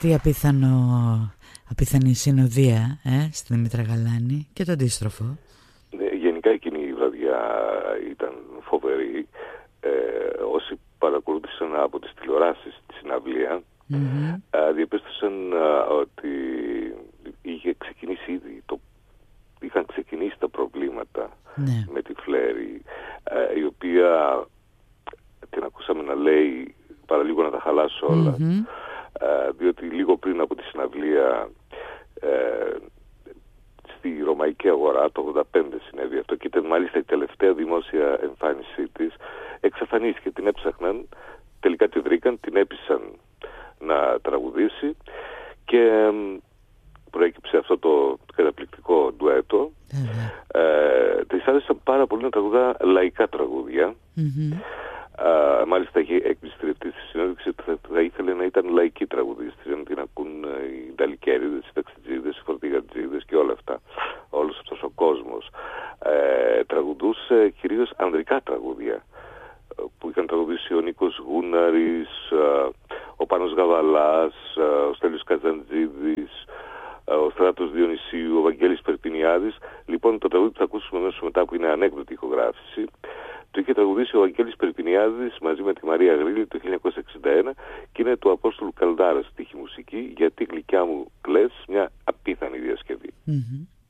Τι απίθανη συνοδεία στη Δήμητρα Γαλάνη και το αντίστροφο. Γενικά εκείνη η βραδιά ήταν φοβερή. Όσοι παρακολούθησαν από τις τηλεοράσεις τη συναυλία διαπίστωσαν ότι είχαν ξεκινήσει τα προβλήματα με τη Φλέρη, η οποία την ακούσαμε να λέει παραλίγο να τα χαλάσω όλα, διότι λίγο πριν από τη συναυλία στη Ρωμαϊκή Αγορά το 1985 συνέβη αυτό και ήταν μάλιστα η τελευταία δημόσια εμφάνισή της. Εξαφανίστηκε, την έψαχναν, τελικά τη βρήκαν, την έπεισαν να τραγουδήσει και προέκυψε αυτό το καταπληκτικό ντουέτο. Της άρεσαν πάρα πολύ να τραγουδά λαϊκά τραγούδια. Μάλιστα είχε εκμυστηρευτεί στη συνέντευξη ότι θα ήθελε να ήταν λαϊκή τραγουδίστρια, να την ακούν οι νταλικέριδες, οι ταξιτζίδες, οι φορτηγατζίδες και όλα αυτά, όλος αυτός ο κόσμος. Τραγουδούσε κυρίως ανδρικά τραγούδια που είχαν τραγουδήσει ο Νίκος Γούναρης, ο Πάνος Γαβαλάς, ο Στέλιος Καζαντζίδης, ο Στράτος Διονυσίου, ο Βαγγέλης Περπινιάδης. Λοιπόν, το τραγούδι που θα ακούσουμε αμέσως μετά, που είναι ανέκδοτη ηχογράφηση, το είχε τραγουδήσει ο Βαγγέλης Περπινιάδης μαζί με τη Μαρία Γρήλη το 1961 και είναι του Απόστολου Καλδάρα στίχη μουσική, γιατί γλυκιά μου κλαις, μια απίθανη διασκευή.